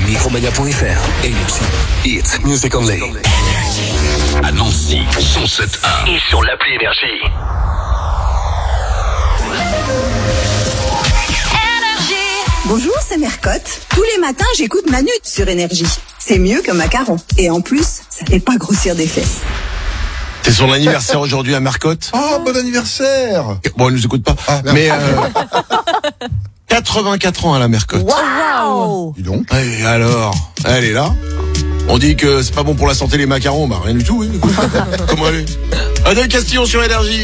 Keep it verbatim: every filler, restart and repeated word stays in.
Micromania point f r. Energy. It's music only. À Nancy, cent sept un. Et sur l'appli Énergie. Bonjour, c'est Mercotte. Tous les matins, j'écoute Manute sur Énergie. C'est mieux qu'un macaron. Et en plus, ça fait pas grossir des fesses. C'est son anniversaire aujourd'hui à Mercotte. Oh, bon anniversaire. Bon, elle nous écoute pas. Ah, mais euh, quatre-vingt-quatre ans à la Mercotte. Waouh. Dis donc. Et alors, elle est là. On dit que c'est pas bon pour la santé les macarons. Bah rien du tout. Oui. Comment elle est Adèle Castillon sur Énergie.